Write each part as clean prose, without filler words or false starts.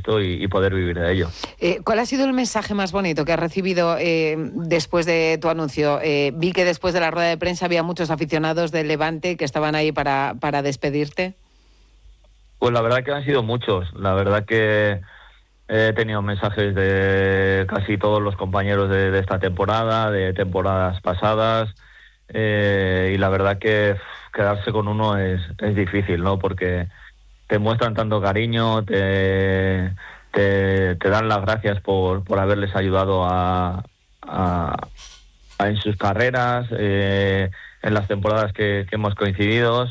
esto y poder vivir de ello. ¿Cuál ha sido el mensaje más bonito que has recibido después de tu anuncio? Vi que después de la rueda de prensa había muchos aficionados del Levante que estaban ahí para despedirte. Pues la verdad que han sido muchos. La verdad que he tenido mensajes de casi todos los compañeros de esta temporada, de temporadas pasadas, y la verdad que quedarse con uno es difícil, ¿no? Porque te muestran tanto cariño, te dan las gracias por haberles ayudado en sus carreras, en las temporadas que hemos coincidido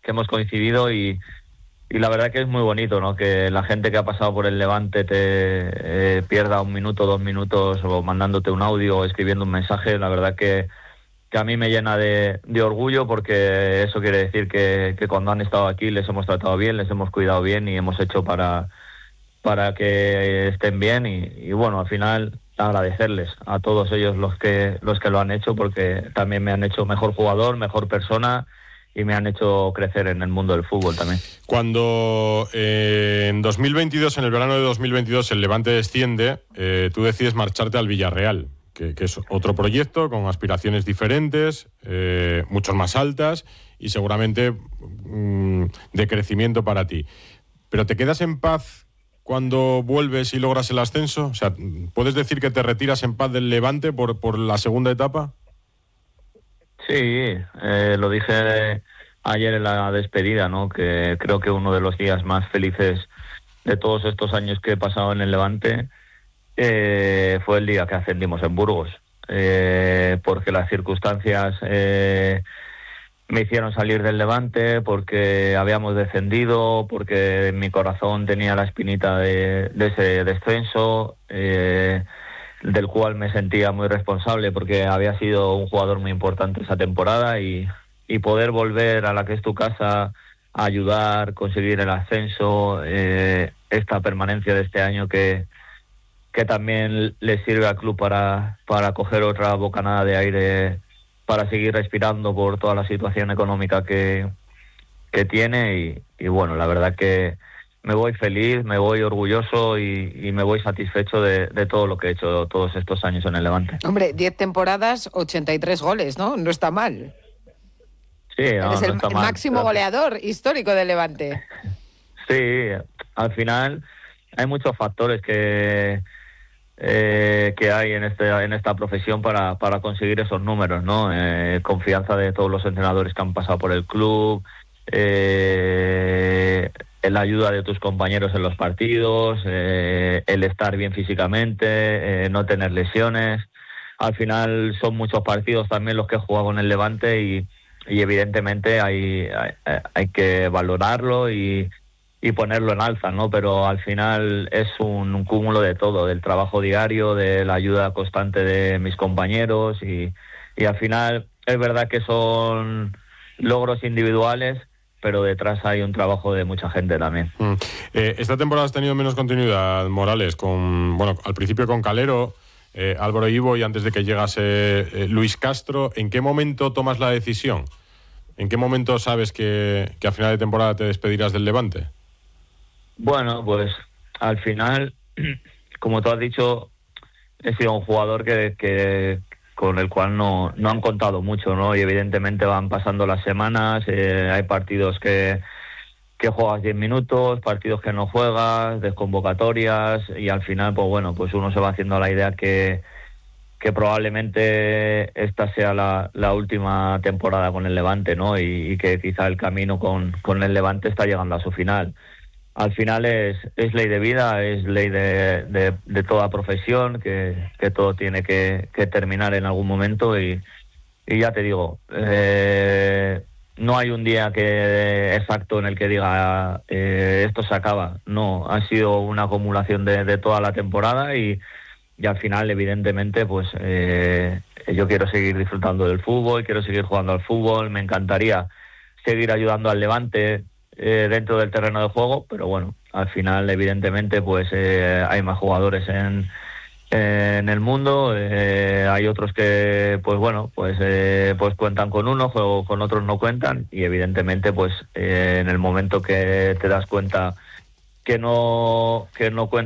y la verdad que es muy bonito, ¿no? Que la gente que ha pasado por el Levante te pierda 1 minuto, 2 minutos o mandándote un audio o escribiendo un mensaje. La verdad que a mí me llena de orgullo, porque eso quiere decir que cuando han estado aquí les hemos tratado bien, les hemos cuidado bien y hemos hecho para que estén bien y bueno, al final agradecerles a todos ellos los que lo han hecho, porque también me han hecho mejor jugador, mejor persona y me han hecho crecer en el mundo del fútbol también. Cuando en 2022, en el verano de 2022, el Levante desciende, tú decides marcharte al Villarreal, que es otro proyecto con aspiraciones diferentes, mucho más altas y seguramente de crecimiento para ti. ¿Pero te quedas en paz cuando vuelves y logras el ascenso? O sea, ¿puedes decir que te retiras en paz del Levante por la segunda etapa? Sí, lo dije ayer en la despedida, ¿no? Que creo que uno de los días más felices de todos estos años que he pasado en el Levante fue el día que ascendimos en Burgos, porque las circunstancias me hicieron salir del Levante, porque habíamos descendido, porque en mi corazón tenía la espinita de ese descenso, del cual me sentía muy responsable porque había sido un jugador muy importante esa temporada y poder volver a la que es tu casa a ayudar, conseguir el ascenso, esta permanencia de este año que también le sirve al club para coger otra bocanada de aire, para seguir respirando por toda la situación económica que tiene y bueno, la verdad que me voy feliz, me voy orgulloso y me voy satisfecho de todo lo que he hecho todos estos años en el Levante. Hombre, 10 temporadas, 83 goles, ¿no? No está mal. Sí, no, eres no está el mal. máximo goleador histórico del Levante. Sí, al final hay muchos factores que hay en esta profesión para conseguir esos números, ¿no? Confianza de todos los entrenadores que han pasado por el club, la ayuda de tus compañeros en los partidos, el estar bien físicamente, no tener lesiones. Al final son muchos partidos también los que he jugado en el Levante y evidentemente hay que valorarlo y ponerlo en alza, ¿no? Pero al final es un cúmulo de todo, del trabajo diario, de la ayuda constante de mis compañeros y al final es verdad que son logros individuales, pero detrás hay un trabajo de mucha gente también. Esta temporada has tenido menos continuidad, Morales, al principio con Calero, Álvaro Ivo y antes de que llegase Luis Castro. ¿En qué momento tomas la decisión? ¿En qué momento sabes que a final de temporada te despedirás del Levante? Bueno, pues al final, como tú has dicho, he sido un jugador que con el cual no han contado mucho, ¿no? Y evidentemente van pasando las semanas, hay partidos que juegas 10 minutos, partidos que no juegas, desconvocatorias, y al final, pues bueno, pues uno se va haciendo la idea que probablemente esta sea la última temporada con el Levante, ¿no? Y que quizá el camino con el Levante está llegando a su final. Al final es ley de vida, es ley de toda profesión, que todo tiene que terminar en algún momento y ya te digo, no hay un día exacto en el que diga esto se acaba. No, ha sido una acumulación de toda la temporada y al final evidentemente pues yo quiero seguir disfrutando del fútbol, quiero seguir jugando al fútbol, me encantaría seguir ayudando al Levante dentro del terreno de juego, pero bueno, al final evidentemente pues hay más jugadores en el mundo, hay otros que pues bueno, pues cuentan con unos o con otros no cuentan y evidentemente pues en el momento que te das cuenta que no cuentan